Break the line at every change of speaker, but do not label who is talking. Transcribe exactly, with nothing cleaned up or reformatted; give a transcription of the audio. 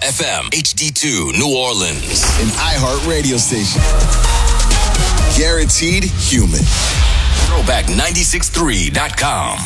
F M, H D two, New Orleans.
An iHeart radio station. Guaranteed human.
Throwback nine six three dot com.